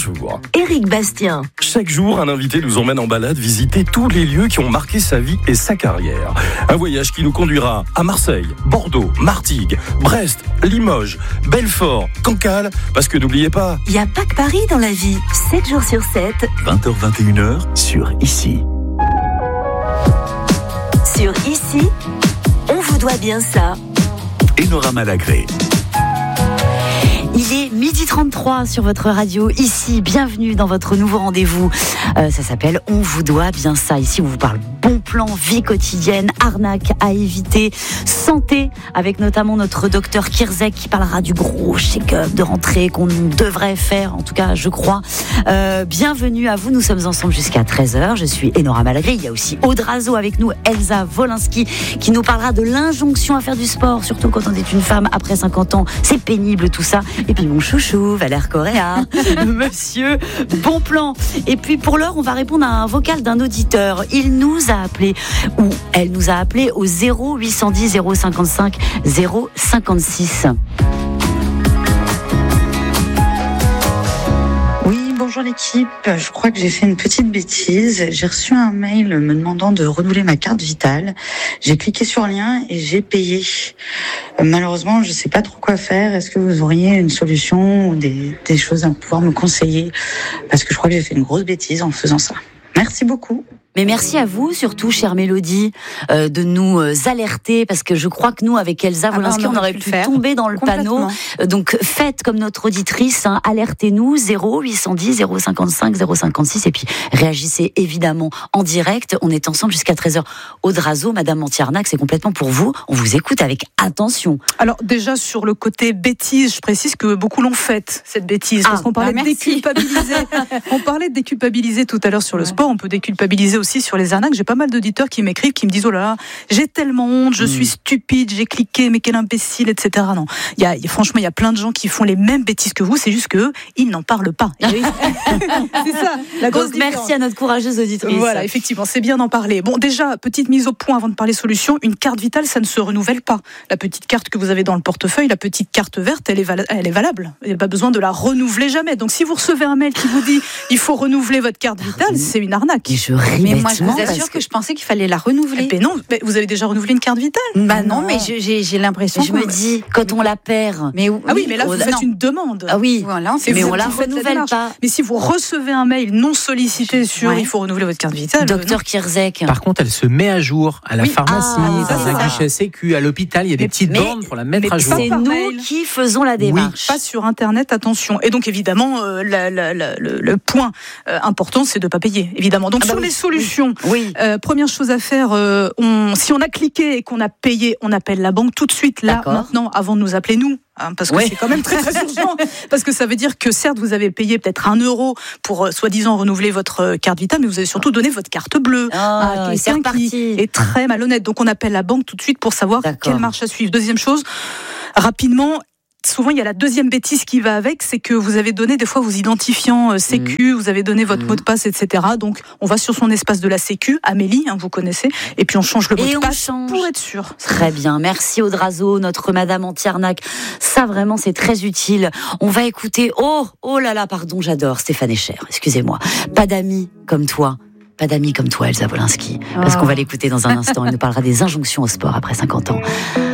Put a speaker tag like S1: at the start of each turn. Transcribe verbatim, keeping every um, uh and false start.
S1: Bonjour.
S2: Éric Bastien.
S1: Chaque jour, un invité nous emmène en balade visiter tous les lieux qui ont marqué sa vie et sa carrière. Un voyage qui nous conduira à Marseille, Bordeaux, Martigues, Brest, Limoges, Belfort, Cancale, parce que n'oubliez pas...
S2: Il n'y a pas que Paris dans la vie. sept jours sur sept.
S3: vingt heures vingt et une heures sur Ici.
S2: Sur Ici, on vous doit bien ça.
S3: Enora Malagré.
S4: Il est midi trente-trois sur votre radio. Ici, bienvenue dans votre nouveau rendez-vous. Euh, ça s'appelle On vous doit bien ça. Ici, on vous parle bon plan, vie quotidienne, arnaque à éviter, santé, avec notamment notre docteur Kirzek qui parlera du gros check-up de rentrée qu'on devrait faire, en tout cas, je crois. Euh, bienvenue à vous. Nous sommes ensemble jusqu'à treize heures. Je suis Enora Malagré. Il y a aussi Audrazo avec nous, Elsa Wolinski, qui nous parlera de l'injonction à faire du sport, surtout quand on est une femme après cinquante ans. C'est pénible tout ça. Et puis mon chouchou, Valère Correa, monsieur bon plan. Et puis pour l'heure, on va répondre à un vocal d'un auditeur. Il nous a appelé, ou elle nous a appelé au zéro huit cent dix zéro cinquante-cinq zéro cinquante-six.
S5: Bonjour l'équipe, je crois que j'ai fait une petite bêtise. J'ai reçu un mail me demandant de renouveler ma carte vitale. J'ai cliqué sur le lien et j'ai payé. Malheureusement, je ne sais pas trop quoi faire. Est-ce que vous auriez une solution ou des, des choses à pouvoir me conseiller ? Parce que je crois que j'ai fait une grosse bêtise en faisant ça. Merci beaucoup.
S4: Mais merci à vous, surtout, chère Mélodie, euh, de nous euh, alerter, parce que je crois que nous, avec Elsa Wolinski, ah ben on, on aurait pu, pu tomber dans le panneau. Euh, donc, faites comme notre auditrice, hein, alertez-nous, zéro huit cent dix zéro cinquante-cinq zéro cinquante-six, et puis réagissez évidemment en direct. On est ensemble jusqu'à treize heures. Audrazo, Madame Montiarnac, c'est complètement pour vous. On vous écoute avec attention.
S6: Alors, déjà, sur le côté bêtise, je précise que beaucoup l'ont faite, cette bêtise, parce ah, qu'on parlait bah, de déculpabiliser. On parlait de déculpabiliser tout à l'heure sur le ouais. sport, on peut déculpabiliser aussi sur les arnaques. J'ai pas mal d'auditeurs qui m'écrivent, qui me disent oh là là, j'ai tellement honte, je mmh. suis stupide, j'ai cliqué, mais quel imbécile, et cetera. Non, il y a, franchement, il y a plein de gens qui font les mêmes bêtises que vous. C'est juste que eux, ils n'en parlent pas. C'est ça. La grosse
S4: Donc, merci à notre courageuse auditrice.
S6: Voilà, effectivement, c'est bien d'en parler. Bon, déjà, petite mise au point avant de parler solution. Une carte vitale, ça ne se renouvelle pas. La petite carte que vous avez dans le portefeuille, la petite carte verte, elle est, val- elle est valable. Il n'y a pas besoin de la renouveler jamais. Donc, si vous recevez un mail qui vous dit il faut renouveler votre carte vitale, c'est une arnaque.
S4: Et je ris
S7: mais moi, je vous assure
S4: que...
S7: que je pensais qu'il fallait la renouveler.
S6: Mais non, mais vous avez déjà renouvelé une carte vitale ?
S7: Bah non, non mais je, j'ai, j'ai l'impression.
S4: Je me dis, quand on la perd.
S6: Mais oui, ah oui, mais là, vous faites non. une demande.
S4: Ah oui,
S7: voilà,
S4: mais vous, on la renouvelle pas.
S6: Mais si vous recevez un mail non sollicité sur ouais. il faut renouveler votre carte vitale.
S4: Docteur Kirzek.
S8: Par contre, elle se met à jour à la oui. pharmacie, ah, dans un guichet Sécu, à l'hôpital. Il y a des mais, petites mais, bornes pour la mettre à jour.
S4: C'est nous mail. qui faisons la démarche.
S6: Oui. Pas sur Internet, attention. Et donc, évidemment, euh, la, la, la, le, le point euh, important, c'est de ne pas payer. Évidemment. Donc, ah sur bah les oui. solutions, oui. Euh, première chose à faire, euh, on, si on a cliqué et qu'on a payé, on appelle la banque tout de suite, là, D'accord. maintenant, avant de nous appeler nous. Hein, parce que ouais. c'est quand même très très urgent. Parce que ça veut dire que certes vous avez payé peut-être un euro pour euh, soi-disant renouveler votre euh, carte vitale, mais vous avez surtout donné votre carte bleue
S4: oh, à quelqu'un qui
S6: est très malhonnête. Donc on appelle la banque tout de suite pour savoir D'accord. quelle marche à suivre. Deuxième chose, rapidement. Souvent, il y a la deuxième bêtise qui va avec, c'est que vous avez donné des fois vos identifiants euh, Sécu, mmh. vous avez donné votre mmh. mot de passe, et cetera. Donc, on va sur son espace de la Sécu, Amélie, hein, vous connaissez, et puis on change le mot et de passe change. Pour être sûr.
S4: Très bien, merci Audrazo, notre Madame Montiarnac. Ça, vraiment, c'est très utile. On va écouter, oh, oh là là, pardon, j'adore, Stéphane Echer, excusez-moi. Pas d'amis comme toi. Pas d'amis comme toi, Elsa Wolinski. Parce oh. qu'on va l'écouter dans un instant. Il nous parlera des injonctions au sport après cinquante ans.